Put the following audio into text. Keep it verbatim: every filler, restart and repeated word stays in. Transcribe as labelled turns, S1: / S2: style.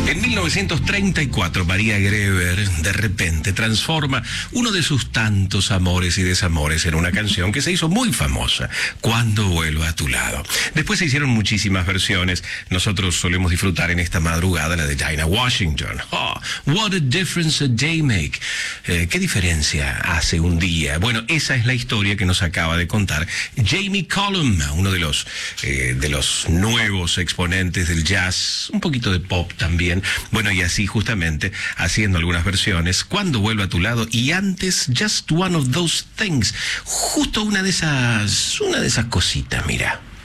S1: En mil novecientos treinta y cuatro, María Greber de repente transforma uno de sus tantos amores y desamores en una canción que se hizo muy famosa, Cuando vuelva a tu lado. Después se hicieron muchísimas versiones. Nosotros solemos disfrutar en esta madrugada la de Dinah Washington. Oh, what a difference a day make. Eh, ¿Qué diferencia hace un día? Bueno, esa es la historia que nos acaba de contar Jamie Cullum, uno de los, eh, de los nuevos exponentes del jazz, un poquito de pop también. Bueno, y así justamente haciendo algunas versiones, Cuando vuelva a tu lado, y antes Just One of Those Things, justo una de esas, una de esas cositas, mira.